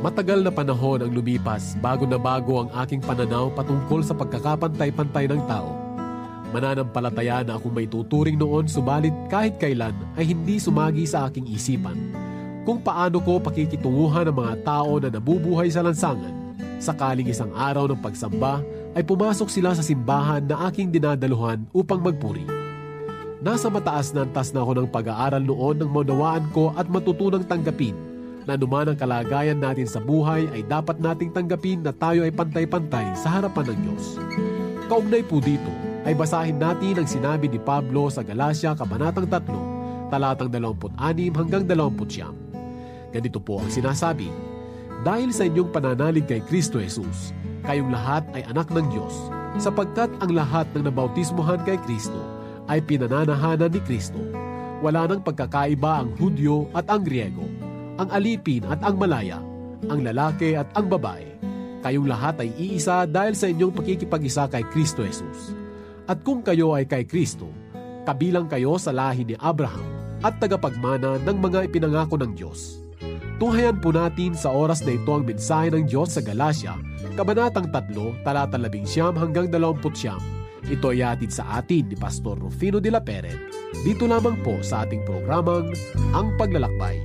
Matagal na panahon ang lumipas bago na bago ang aking pananaw patungkol sa pagkakapantay-pantay ng tao. Mananampalataya na akong may tuturing noon, subalit kahit kailan ay hindi sumagi sa aking isipan kung paano ko pakikitunguhan ang mga tao na nabubuhay sa lansangan. Sakaling isang araw ng pagsamba ay pumasok sila sa simbahan na aking dinadaluhan upang magpuri. Nasa mataas na antas na ako ng pag-aaral noon nang maunawaan ko at matutunang tanggapin na anuman ang kalagayan natin sa buhay ay dapat nating tanggapin na tayo ay pantay-pantay sa harapan ng Diyos. Kaugnay po dito ay basahin natin ang sinabi ni Pablo sa Galacia, Kabanatang 3, talatang 26 hanggang 29. Ganito po ang sinasabi: "Dahil sa inyong pananalig kay Kristo Jesus, kayong lahat ay anak ng Diyos, sapagkat ang lahat ng nabautismohan kay Kristo ay pinananahanan ni Kristo. Wala nang pagkakaiba ang Hudyo at ang Griego, ang alipin at ang malaya, ang lalaki at ang babae. Kayong lahat ay iisa dahil sa inyong pakikipag-isa kay Kristo Jesus. At kung kayo ay kay Kristo, kabilang kayo sa lahi ni Abraham at tagapagmana ng mga ipinangako ng Diyos." Tunghayan po natin sa oras na ito ang mensahe ng Diyos sa Galacia, Kabanatang 3, talata 19 hanggang 29. Ito ay hatid sa atin ni Pastor Rufino de la Peret, dito lamang po sa ating programang Ang Paglalakbay.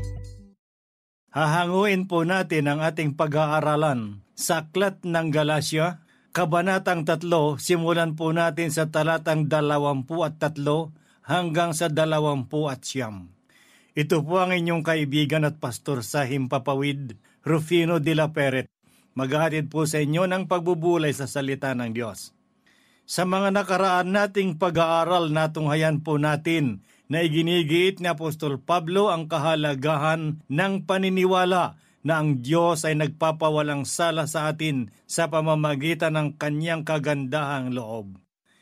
Hahanguin po natin ang ating pag-aaralan sa Aklat ng Galacia, Kabanatang 3, simulan po natin sa talatang 23 hanggang sa 29. Ito po ang inyong kaibigan at pastor sa Himpapawid, Rufino de la Peret. Maghahatid po sa inyo ng pagbubulay sa salita ng Diyos. Sa mga nakaraan nating pag-aaral, natunghayan po natin na iginigiit ni Apostol Pablo ang kahalagahan ng paniniwala na ang Diyos ay nagpapawalang sala sa atin sa pamamagitan ng kanyang kagandahang loob.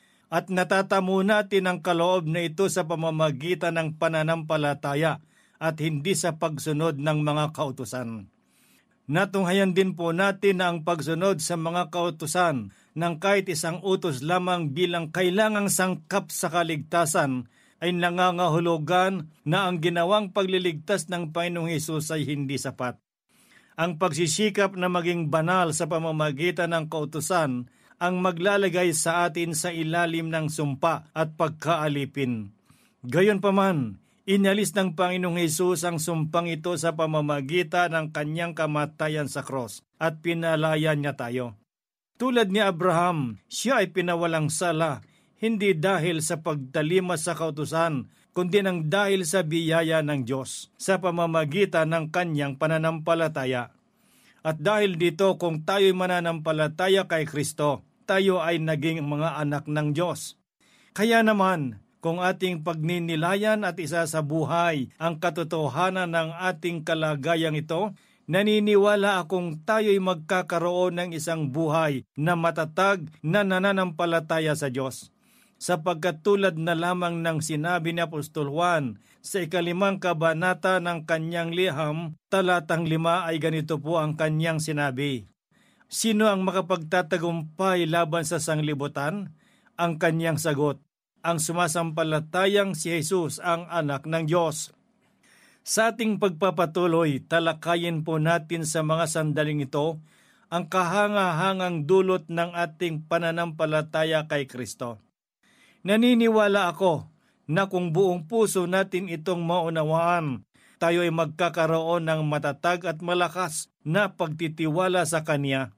At natatamo natin ang kaloob na ito sa pamamagitan ng pananampalataya at hindi sa pagsunod ng mga kautusan. Natunghayan din po natin na ang pagsunod sa mga kautusan ng kahit isang utos lamang bilang kailangang sangkap sa kaligtasan ay nangangahulugan na ang ginawang pagliligtas ng Panginoong Hesus ay hindi sapat. Ang pagsisikap na maging banal sa pamamagitan ng kautusan ang maglalagay sa atin sa ilalim ng sumpa at pagkaalipin. Gayunpaman, inalis ng Panginoong Hesus ang sumpang ito sa pamamagitan ng kanyang kamatayan sa cross at pinalaya niya tayo. Tulad ni Abraham, siya ay pinawalang sala, hindi dahil sa pagtalima sa kautusan, kundi nang dahil sa biyaya ng Diyos sa pamamagitan ng kanyang pananampalataya. At dahil dito, kung tayo'y mananampalataya kay Kristo, tayo ay naging mga anak ng Diyos. Kaya naman, kung ating pagninilayan at isa sa buhay ang katotohanan ng ating kalagayang ito, naniniwala akong tayo'y magkakaroon ng isang buhay na matatag na nananampalataya sa Diyos. Sapagkat tulad na lamang ng sinabi ni Apostol Juan sa 5 kabanata ng kanyang liham, talatang 5 ay ganito po ang kanyang sinabi: "Sino ang makapagtatagumpay laban sa sanglibutan?" Ang kanyang sagot, ang sumasampalatayang si Jesus ang anak ng Diyos. Sa ating pagpapatuloy, talakayin po natin sa mga sandaling ito ang kahangahangang dulot ng ating pananampalataya kay Kristo. Naniniwala ako na kung buong puso natin itong maunawaan, tayo ay magkakaroon ng matatag at malakas na pagtitiwala sa Kanya.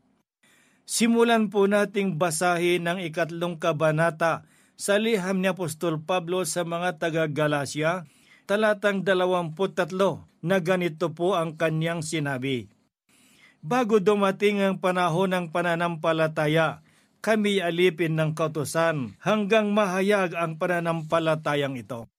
Simulan po nating basahin ang 3 kabanata sa liham ni Apostol Pablo sa mga taga-Galacia, talatang 23, na ganito po ang kanyang sinabi: "Bago dumating ang panahon ng pananampalataya, kami alipin ng kautusan hanggang mahayag ang pananampalatayang ito."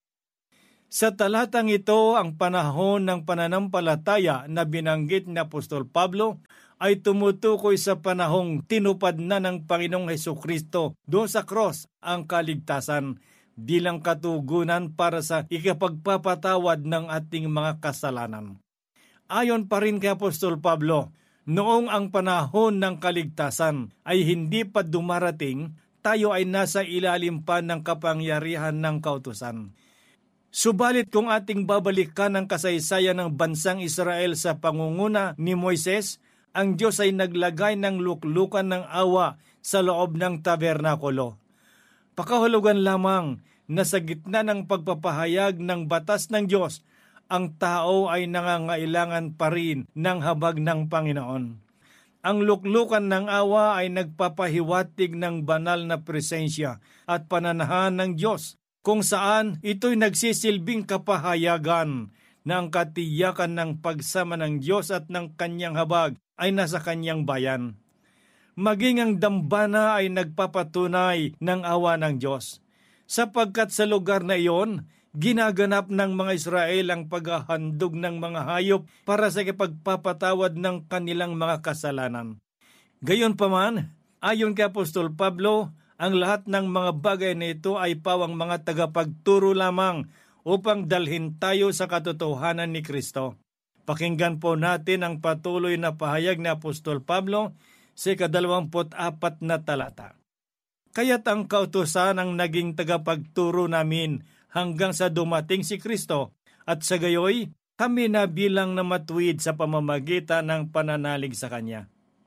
Sa talatang ito, ang panahon ng pananampalataya na binanggit ni Apostol Pablo ay tumutukoy sa panahong tinupad na ng Panginoong Hesukristo doon sa cross ang kaligtasan bilang katugunan para sa ikapagpapatawad ng ating mga kasalanan. Ayon pa rin kay Apostol Pablo, noong ang panahon ng kaligtasan ay hindi pa dumarating, tayo ay nasa ilalim pa ng kapangyarihan ng kautusan. Subalit kung ating babalikan ang kasaysayan ng bansang Israel sa pangunguna ni Moises, ang Diyos ay naglagay ng luklukan ng awa sa loob ng tabernakulo. Pakahulugan lamang na sa gitna ng pagpapahayag ng batas ng Diyos, ang tao ay nangangailangan pa rin ng habag ng Panginoon. Ang luklukan ng awa ay nagpapahiwatig ng banal na presensya at pananahan ng Diyos, kung saan ito'y nagsisilbing kapahayagan na ang katiyakan ng pagsama ng Diyos at ng kanyang habag ay nasa kanyang bayan. Maging ang dambana ay nagpapatunay ng awa ng Diyos, sapagkat sa lugar na iyon, ginaganap ng mga Israel ang paghahandog ng mga hayop para sa pagpapatawad ng kanilang mga kasalanan. Gayunpaman, ayon kay Apostol Pablo, ang lahat ng mga bagay na ito ay pawang mga tagapagturo lamang upang dalhin tayo sa katotohanan ni Kristo. Pakinggan po natin ang patuloy na pahayag ni Apostol Pablo sa 24 na talata. Kaya't ang kautusan ang naging tagapagturo namin hanggang sa dumating si Kristo, at sa gayoy, kami na bilang na matuwid sa pamamagitan ng pananalig sa Kanya.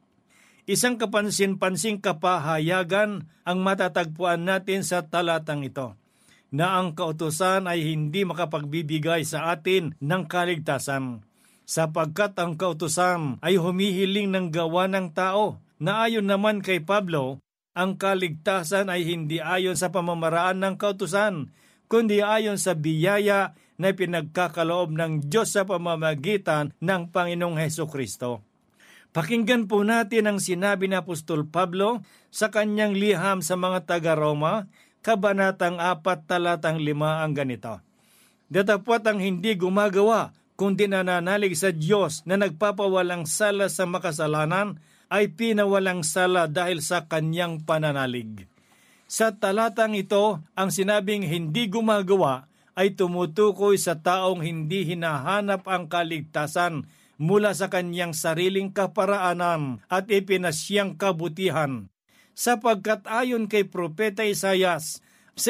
Isang kapansin-pansing kapahayagan ang matatagpuan natin sa talatang ito, na ang kautusan ay hindi makapagbibigay sa atin ng kaligtasan, sapagkat ang kautusan ay humihiling ng gawa ng tao, na ayon naman kay Pablo, ang kaligtasan ay hindi ayon sa pamamaraan ng kautusan, kundi ayon sa biyaya na pinagkakaloob ng Diyos sa pamamagitan ng Panginoong Hesukristo. Pakinggan po natin ang sinabi ni Apostol Pablo sa kanyang liham sa mga taga-Roma, Kabanatang 4, talatang 5 ang ganito. Datapwat ang hindi gumagawa, kundi nananalig sa Diyos na nagpapawalang sala sa makasalanan, ay pinawalang sala dahil sa kanyang pananalig. Sa talatang ito, ang sinabing hindi gumagawa ay tumutukoy sa taong hindi hinahanap ang kaligtasan mula sa kanyang sariling kaparaanan at ipinasyang kabutihan. Sapagkat ayon kay Propeta Isayas, sa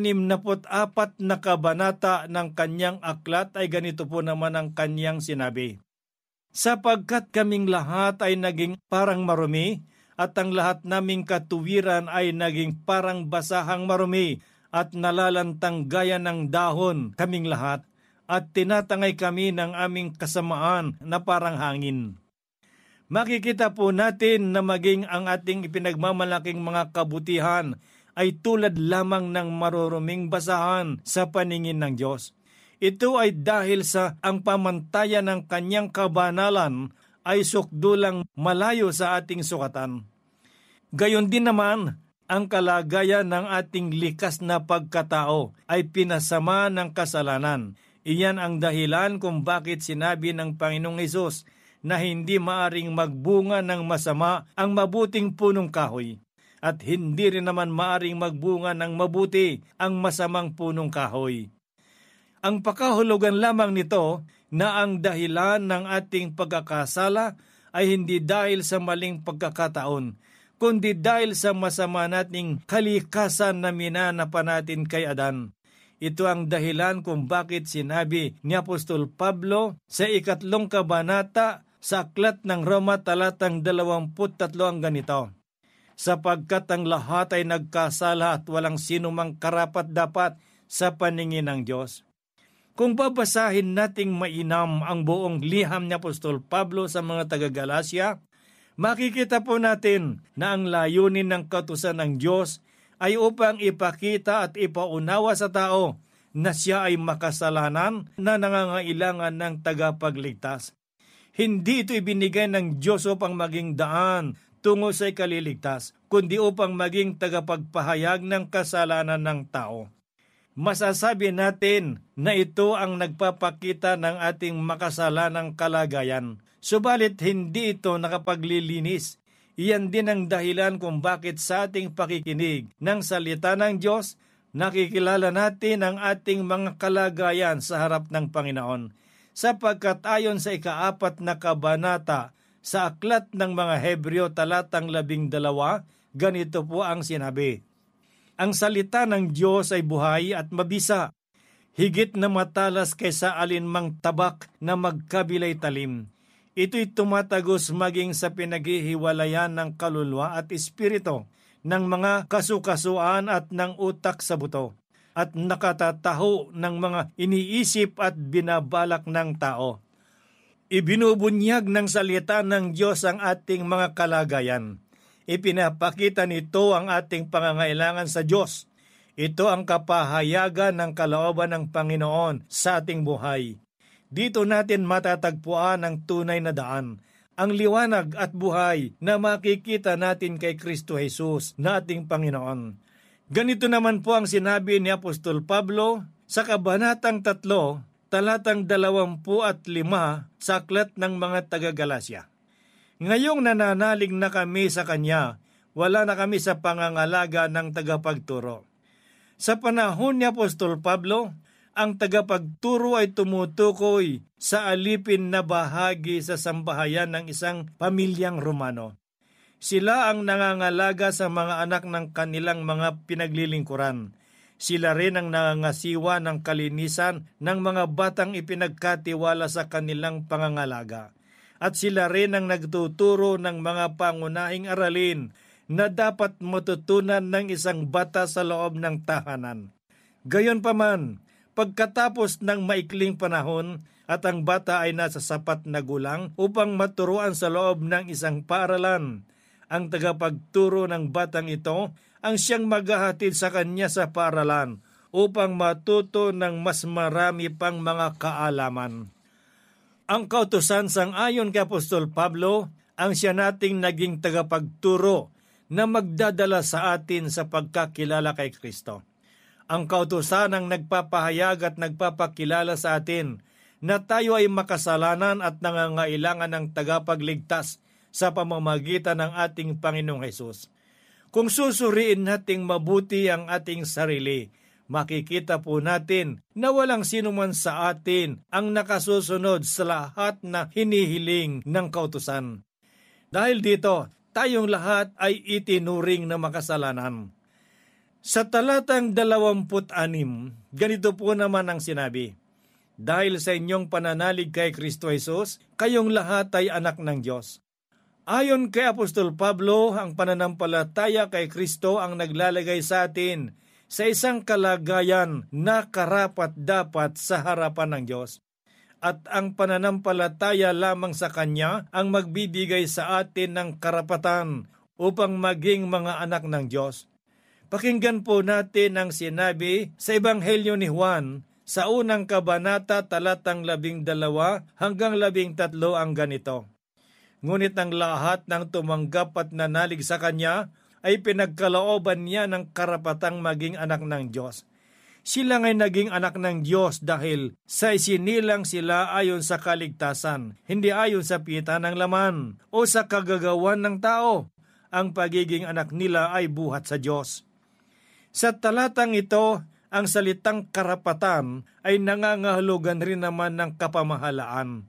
64 na kabanata ng kanyang aklat ay ganito po naman ang kanyang sinabi. Sapagkat kaming lahat ay naging parang marumi, at ang lahat naming katuwiran ay naging parang basahang marumi, at nalalantang gaya ng dahon kaming lahat, at tinatangay kami ng aming kasamaan na parang hangin. Makikita po natin na maging ang ating ipinagmamalaking mga kabutihan ay tulad lamang ng maruruming basahan sa paningin ng Diyos. Ito ay dahil sa ang pamantayan ng kanyang kabanalan ay sukdulang malayo sa ating sukatan. Gayon din naman, ang kalagayan ng ating likas na pagkatao ay pinasama ng kasalanan. Iyan ang dahilan kung bakit sinabi ng Panginoong Hesus na hindi maaring magbunga ng masama ang mabuting punong kahoy, at hindi rin naman maaring magbunga ng mabuti ang masamang punong kahoy. Ang pakahulugan lamang nito na ang dahilan ng ating pagkakasala ay hindi dahil sa maling pagkakataon, kundi dahil sa masama nating kalikasan na minanapan natin kay Adan. Ito ang dahilan kung bakit sinabi ni Apostol Pablo sa 4 kabanata sa aklat ng Roma talatang 23 ang ganito. Sapagkat ang lahat ay nagkasala at walang sinumang karapat-dapat sa paningin ng Diyos. Kung babasahin nating mainam ang buong liham ni Apostol Pablo sa mga taga-Galasya, makikita po natin na ang layunin ng kautusan ng Diyos ay upang ipakita at ipaunawa sa tao na siya ay makasalanan na nangangailangan ng tagapagligtas. Hindi ito ibinigay ng Diyos upang maging daan tungo sa ikaliligtas, kundi upang maging tagapagpahayag ng kasalanan ng tao. Masasabi natin na ito ang nagpapakita ng ating makasalanang kalagayan. Subalit hindi ito nakapaglilinis. Iyan din ang dahilan kung bakit sa ating pakikinig ng salita ng Diyos, nakikilala natin ang ating mga kalagayan sa harap ng Panginoon. Sapagkat ayon sa 4 na kabanata sa aklat ng mga Hebreo talatang 12, ganito po ang sinabi. Ang salita ng Diyos ay buhay at mabisa, higit na matalas kaysa alinmang tabak na magkabilay talim. Ito'y tumatagos maging sa pinaghihiwalayan ng kaluluwa at espiritu, ng mga kasukasuan at ng utak sa buto, at nakatataho ng mga iniisip at binabalak ng tao. Ibinubunyag ng salita ng Diyos ang ating mga kalagayan. Ipinapakita nito ang ating pangangailangan sa Diyos. Ito ang kapahayagan ng kalooban ng Panginoon sa ating buhay. Dito natin matatagpuan ang tunay na daan, ang liwanag at buhay na makikita natin kay Kristo Jesus na ating Panginoon. Ganito naman po ang sinabi ni Apostol Pablo sa Kabanatang 3, talatang 25 sa aklat ng mga taga-Galasya. Ngayong nananalig na kami sa Kanya, wala na kami sa pangangalaga ng tagapagturo. Sa panahon ni Apostol Pablo, ang tagapagturo ay tumutukoy sa alipin na bahagi sa sambahayan ng isang pamilyang Romano. Sila ang nangangalaga sa mga anak ng kanilang mga pinaglilingkuran. Sila rin ang nangangasiwa ng kalinisan ng mga batang ipinagkatiwala sa kanilang pangangalaga. At sila rin ang nagtuturo ng mga pangunahing aralin na dapat matutunan ng isang bata sa loob ng tahanan. Gayunpaman, pagkatapos ng maikling panahon at ang bata ay nasa sapat na gulang upang maturuan sa loob ng isang paaralan, ang tagapagturo ng batang ito ang siyang maghahatid sa kanya sa paaralan upang matuto ng mas marami pang mga kaalaman. Ang kautusan sang-ayon kay Apostol Pablo ang siya nating naging tagapagturo na magdadala sa atin sa pagkakilala kay Kristo. Ang kautusan ang nagpapahayag at nagpapakilala sa atin na tayo ay makasalanan at nangangailangan ng tagapagligtas sa pamamagitan ng ating Panginoong Hesus. Kung susuriin nating mabuti ang ating sarili, makikita po natin na walang sinuman sa atin ang nakasusunod sa lahat na hinihiling ng kautusan. Dahil dito, tayong lahat ay itinuring na makasalanan. Sa talatang 26, ganito po naman ang sinabi, dahil sa inyong pananalig kay Kristo Jesus, kayong lahat ay anak ng Diyos. Ayon kay Apostol Pablo, ang pananampalataya kay Kristo ang naglalagay sa atin sa isang kalagayan na karapat-dapat sa harapan ng Diyos. At ang pananampalataya lamang sa Kanya ang magbibigay sa atin ng karapatan upang maging mga anak ng Diyos. Pakinggan po natin ang sinabi sa Ebanghelyo ni Juan sa unang kabanata talatang 12 hanggang 13 ang ganito. Ngunit ang lahat ng tumanggap at nanalig sa Kanya ay pinagkalooban niya ng karapatang maging anak ng Diyos. Sila nga'y naging anak ng Diyos dahil sa isinilang sila ayon sa kaligtasan, hindi ayon sa pita ng laman o sa kagagawan ng tao. Ang pagiging anak nila ay buhat sa Diyos. Sa talatang ito, ang salitang karapatan ay nangangahulugan rin naman ng kapamahalaan.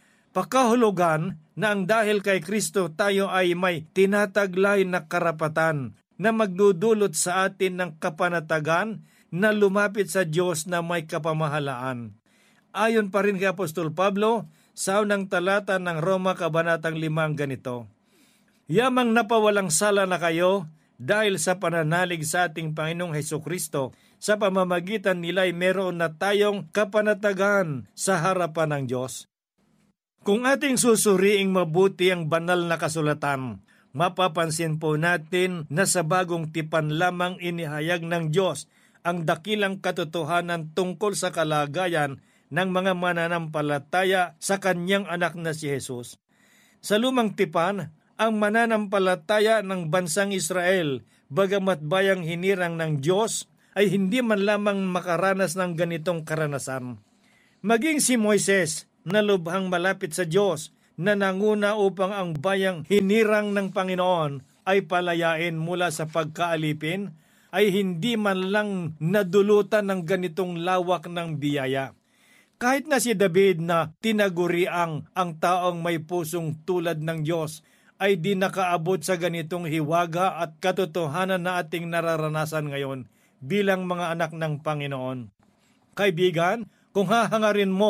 Pakahulugan na ang dahil kay Kristo tayo ay may tinataglay na karapatan na magdudulot sa atin ng kapanatagan na lumapit sa Diyos na may kapamahalaan. Ayon pa rin kay Apostol Pablo sa unang talata ng Roma Kabanatang 5 ganito, yamang napawalang sala na kayo dahil sa pananalig sa ating Panginoong Hesukristo, sa pamamagitan nila ay meron na tayong kapanatagan sa harapan ng Diyos. Kung ating susuriing mabuti ang banal na kasulatan, mapapansin po natin na sa bagong tipan lamang inihayag ng Diyos ang dakilang katotohanan tungkol sa kalagayan ng mga mananampalataya sa Kanyang anak na si Jesus. Sa lumang tipan, ang mananampalataya ng bansang Israel, bagamat bayang hinirang ng Diyos, ay hindi man lamang makaranas ng ganitong karanasan. Maging si Moises, na lubhang malapit sa Diyos, na nanguna upang ang bayang hinirang ng Panginoon ay palayain mula sa pagkaalipin, ay hindi man lang nadulutan ng ganitong lawak ng biyaya. Kahit na si David na tinaguriang ang taong may pusong tulad ng Diyos, ay di nakaabot sa ganitong hiwaga at katotohanan na ating nararanasan ngayon bilang mga anak ng Panginoon. Kaibigan, kung hahangarin mo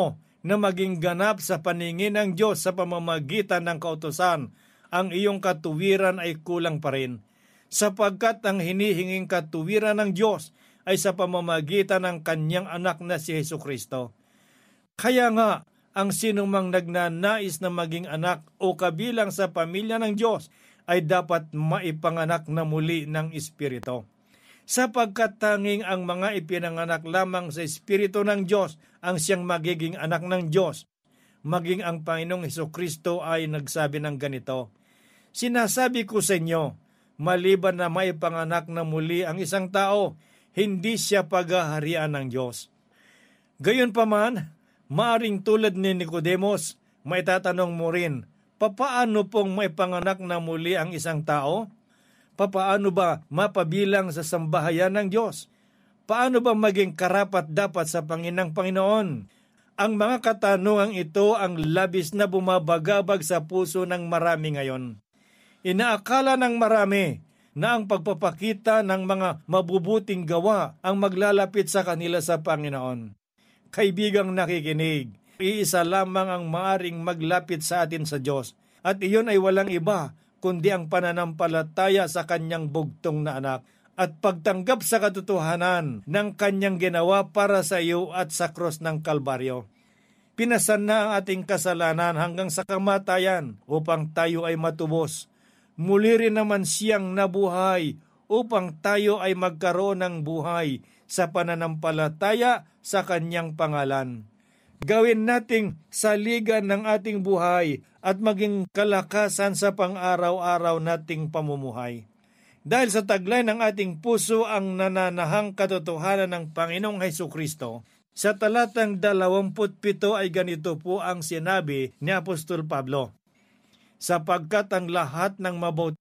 na maging ganap sa paningin ng Diyos sa pamamagitan ng kautusan, ang iyong katuwiran ay kulang pa rin, sapagkat ang hinihinging katuwiran ng Diyos ay sa pamamagitan ng kanyang anak na si Jesucristo. Kaya nga, ang sinumang nagnanais na maging anak o kabilang sa pamilya ng Diyos ay dapat maipanganak na muli ng Espiritu. Sapagkat tanging ang mga ipinanganak lamang sa Espiritu ng Diyos ang siyang magiging anak ng Diyos. Maging ang Panginoong Jesucristo ay nagsabi ng ganito, "Sinasabi ko sa inyo, maliban na maipanganak na muli ang isang tao, hindi siya paghaharian ng Diyos." Gayunpaman, maaring tulad ni Nicodemos, maitatanong mo rin, papaano pong maipanganak na muli ang isang tao? Papaano ba mapabilang sa sambahayan ng Diyos? Paano ba maging karapat-dapat sa Panginoon? Ang mga katanungang ito ang labis na bumabagabag sa puso ng marami ngayon. Inaakala ng marami na ang pagpapakita ng mga mabubuting gawa ang maglalapit sa kanila sa Panginoon. Kaibigang nakikinig, iisa lamang ang maaring maglapit sa atin sa Diyos, at iyon ay walang iba kundi ang pananampalataya sa kanyang bugtong na anak at pagtanggap sa katotohanan ng kanyang ginawa para sa iyo at sa krus ng Kalbaryo. Pinasan na ang ating kasalanan hanggang sa kamatayan upang tayo ay matubos. Muli rin naman siyang nabuhay upang tayo ay magkaroon ng buhay sa pananampalataya sa kanyang pangalan. Gawin nating saligan ng ating buhay at maging kalakasan sa pang-araw-araw nating pamumuhay. Dahil sa taglay ng ating puso ang nananahang katotohanan ng Panginoong Jesucristo, sa talatang 27 ay ganito po ang sinabi ni Apostol Pablo, "Sapagkat ang lahat ng